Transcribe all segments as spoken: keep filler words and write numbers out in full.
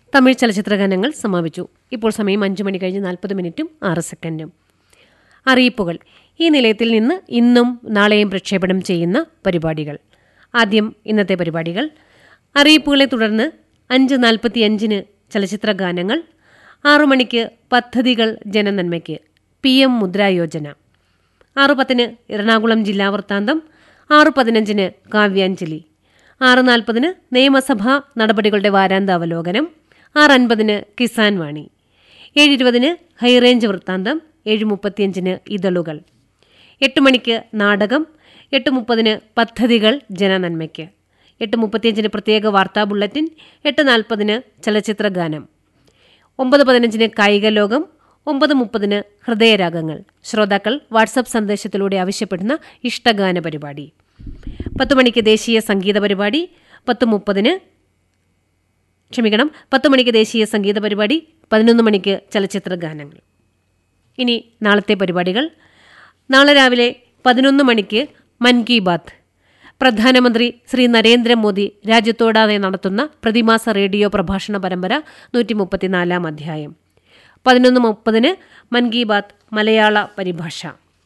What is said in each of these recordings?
തമിഴ് ചലച്ചിത്ര ഗാനങ്ങൾ സമാപിച്ചു. ഇപ്പോൾ സമയം അഞ്ചു മണി കഴിഞ്ഞ് നാൽപ്പത് മിനിറ്റും ആറ് സെക്കൻഡും. അറിയിപ്പുകൾ. ഈ നിലയത്തിൽ നിന്ന് ഇന്നും നാളെയും പ്രക്ഷേപണം ചെയ്യുന്ന പരിപാടികൾ. ആദ്യം ഇന്നത്തെ പരിപാടികൾ. അറിയിപ്പുകളെ തുടർന്ന് അഞ്ച് നാൽപ്പത്തി അഞ്ചിന് ചലച്ചിത്ര ഗാനങ്ങൾ. ആറു മണിക്ക് പദ്ധതികൾ ജനനന്മയ്ക്ക് പി എം മുദ്രാ യോജന. ആറു പത്തിന് എറണാകുളം ജില്ലാ വൃത്താന്തം. ആറു പതിനഞ്ചിന് കാവ്യാഞ്ജലി. ആറ് നാൽപ്പതിന് നിയമസഭാ നടപടികളുടെ വാരാന്ത അവലോകനം. ആറ് അൻപതിന് കിസാൻ വാണി. ഏഴ് ഇരുപതിന് ഹൈറേഞ്ച് വൃത്താന്തം. ഏഴ് മുപ്പത്തിയഞ്ചിന് ഇതളുകൾ. എട്ട് മണിക്ക് നാടകം. എട്ട് മുപ്പതിന് പദ്ധതികൾ ജനനന്മയ്ക്ക്. എട്ട് മുപ്പത്തിയഞ്ചിന് പ്രത്യേക വാർത്താ ബുള്ളറ്റിൻ. എട്ട് നാൽപ്പതിന് ചലച്ചിത്ര ഗാനം. ഒമ്പത് പതിനഞ്ചിന് കായിക ലോകം. ഒമ്പത് മുപ്പതിന് ഹൃദയരാഗങ്ങൾ. ശ്രോതാക്കൾ വാട്സപ്പ് സന്ദേശത്തിലൂടെ ആവശ്യപ്പെടുന്ന ഇഷ്ടഗാന പരിപാടി. പത്ത് മണിക്ക് ദേശീയ സംഗീത പരിപാടി. പത്ത് മുപ്പതിന് ക്ഷമിക്കണം പത്ത് മണിക്ക് ദേശീയ സംഗീത പരിപാടി. പതിനൊന്ന് മണിക്ക് ചലച്ചിത്ര ഗാനങ്ങൾ. ഇനി നാളത്തെ പരിപാടികൾ. നാളെ രാവിലെ പതിനൊന്ന് മണിക്ക് മൻ കി ബാത്ത്. പ്രധാനമന്ത്രി ശ്രീ നരേന്ദ്രമോദി രാജ്യത്തോടാതെ നടത്തുന്ന പ്രതിമാസ റേഡിയോ പ്രഭാഷണ പരമ്പര നൂറ്റി മുപ്പത്തിനാലാം അധ്യായം. പതിനൊന്ന് മുപ്പതിന് മൻ കി ബാത്ത് മലയാള പരിഭാഷ.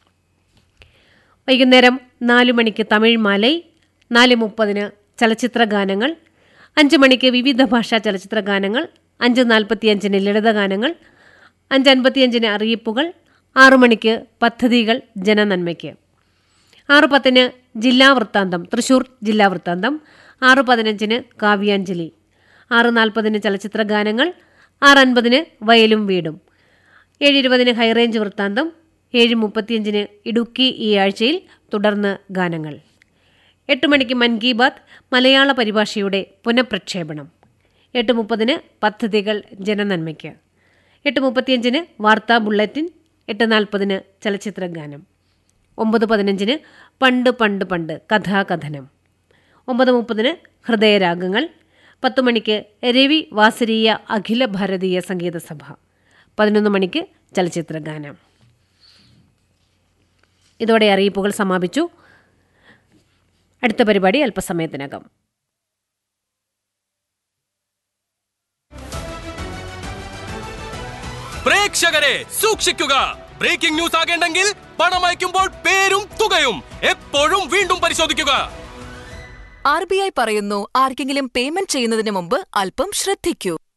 വൈകുന്നേരം നാലു മണിക്ക് തമിഴ് മാലൈ. നാല് മുപ്പതിന് ചലച്ചിത്ര ഗാനങ്ങൾ. അഞ്ച് മണിക്ക് വിവിധ ഭാഷാ ചലച്ചിത്ര ഗാനങ്ങൾ. അഞ്ച് നാൽപ്പത്തിയഞ്ചിന് ലളിതഗാനങ്ങൾ. അഞ്ച് അൻപത്തിയഞ്ചിന് അറിയിപ്പുകൾ. ആറു മണിക്ക് പദ്ധതികൾ ജനനന്മയ്ക്ക്. ആറ് പത്തിന് ജില്ലാ വൃത്താന്തം തൃശൂർ ജില്ലാ വൃത്താന്തം. ആറ് പതിനഞ്ചിന് കാവ്യാഞ്ജലി. ആറ് നാൽപ്പതിന് ചലച്ചിത്ര ഗാനങ്ങൾ. ആറ് അൻപതിന് വയലും വീടും. ഏഴ് ഇരുപതിന് ഹൈറേഞ്ച് വൃത്താന്തം. ഏഴ് മുപ്പത്തിയഞ്ചിന് ഇടുക്കി ഈ ആഴ്ചയിൽ തുടർന്ന് ഗാനങ്ങൾ. എട്ട് മണിക്ക് മൻ കി ബാത്ത് മലയാള പരിഭാഷയുടെ പുനഃപ്രക്ഷേപണം. എട്ട് മുപ്പതിന് പദ്ധതികൾ ജനനന്മയ്ക്ക്. എട്ട് മുപ്പത്തിയഞ്ചിന് വാർത്താ ബുള്ളറ്റിൻ. എട്ട് നാൽപ്പതിന് ചലച്ചിത്ര ഗാനം. ഒമ്പത് പതിനഞ്ചിന് പണ്ട് പണ്ട് പണ്ട് കഥാകഥനം. ഒമ്പത് മുപ്പതിന് ഹൃദയരാഗങ്ങൾ. പത്തു മണിക്ക് രവി വാസരീയ അഖില ഭാരതീയ സംഗീത സഭ. പതിനൊന്ന് മണിക്ക് ചലച്ചിത്ര ഗാനം. ഇതോടെ അറിയിപ്പുകൾ സമാപിച്ചു. അടുത്ത പരിപാടി അല്പസമയത്തിനകം. പ്രേക്ഷകരെ സൂക്ഷിക്കുക. ബ്രേക്കിംഗ് ന്യൂസ് ആകേണ്ടെങ്കിൽ പണം അയക്കുമ്പോൾ പേരും തുകയും എപ്പോഴും വീണ്ടും പരിശോധിക്കുക. ആർ ബി ഐ പറയുന്നു, ആർക്കെങ്കിലും പേയ്മെന്റ് ചെയ്യുന്നതിന് മുമ്പ് അല്പം ശ്രദ്ധിക്കൂ.